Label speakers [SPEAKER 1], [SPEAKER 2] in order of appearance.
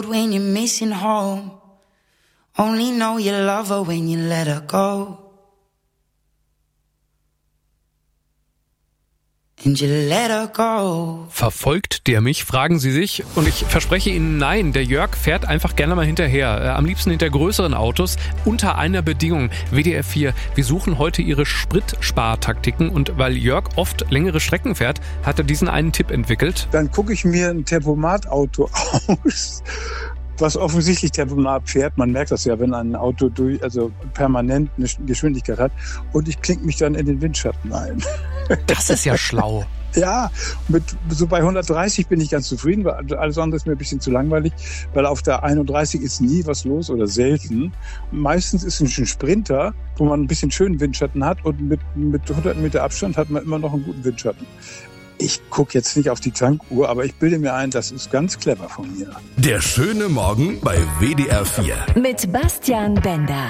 [SPEAKER 1] When you're missing home, only know you love her when you let her go. And you let her go.
[SPEAKER 2] Verfolgt der mich, fragen Sie sich. Und ich verspreche Ihnen, nein, der Jörg fährt einfach gerne mal hinterher. Am liebsten hinter größeren Autos, unter einer Bedingung. WDR 4, wir suchen heute Ihre Spritspartaktiken. Und weil Jörg oft längere Strecken fährt, hat er diesen einen Tipp entwickelt.
[SPEAKER 3] Dann gucke ich mir ein Tempomat-Auto aus, was offensichtlich Tempomat fährt. Man merkt das ja, wenn ein Auto permanent eine Geschwindigkeit hat. Und ich klinke mich dann in den Windschatten ein.
[SPEAKER 2] Das ist ja schlau.
[SPEAKER 3] Ja, so bei 130 bin ich ganz zufrieden, weil alles andere ist mir ein bisschen zu langweilig, weil auf der 31 ist nie was los oder selten. Meistens ist es ein Sprinter, wo man ein bisschen schönen Windschatten hat und mit 100 Meter Abstand hat man immer noch einen guten Windschatten. Ich gucke jetzt nicht auf die Tankuhr, aber ich bilde mir ein, das ist ganz clever von mir.
[SPEAKER 4] Der schöne Morgen bei WDR 4.
[SPEAKER 5] Mit Bastian Bender.